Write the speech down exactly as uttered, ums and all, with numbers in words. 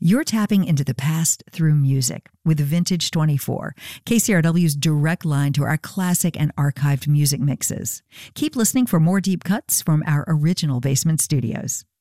You're tapping into the past through music with Vintage twenty-four, K C R W's direct line to our classic and archived music mixes. Keep listening for more deep cuts from our original basement studios.